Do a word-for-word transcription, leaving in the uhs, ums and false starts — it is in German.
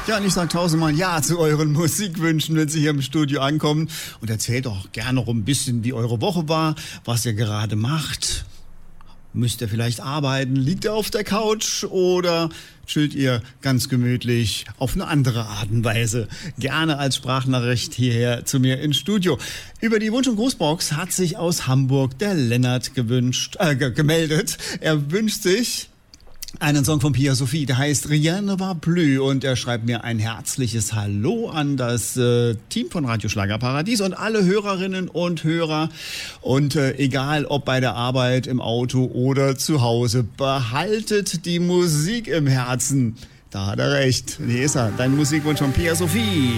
Ja, und ich sage tausendmal Ja zu euren Musikwünschen, wenn Sie hier im Studio ankommen. Und erzählt doch gerne noch ein bisschen, wie eure Woche war, was ihr gerade macht. Müsst ihr vielleicht arbeiten? Liegt ihr auf der Couch oder chillt ihr ganz gemütlich auf eine andere Art und Weise? Gerne als Sprachnachricht hierher zu mir ins Studio. Über die Wunsch- und Grußbox hat sich aus Hamburg der Lennart gewünscht, äh, g- gemeldet. Er wünscht sich einen Song von Pia Sophie, der heißt Rien ne va plus, und er schreibt mir ein herzliches Hallo an das äh, Team von Radio Schlagerparadies und alle Hörerinnen und Hörer. Und äh, egal ob bei der Arbeit, im Auto oder zu Hause, behaltet die Musik im Herzen. Da hat er recht. Hier ist er, dein Musikwunsch von Pia Sophie.